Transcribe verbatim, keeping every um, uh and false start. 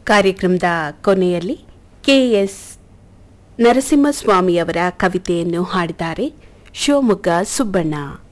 ಕಾರ್ಯಕ್ರಮದ ಕೊನೆಯಲ್ಲಿ ಕೆಎಸ್ ನರಸಿಂಹಸ್ವಾಮಿಯವರ ಕವಿತೆಯನ್ನು ಹಾಡಿದ್ದಾರೆ ಶಿವಮೊಗ್ಗ ಸುಬ್ಬಣ್ಣ.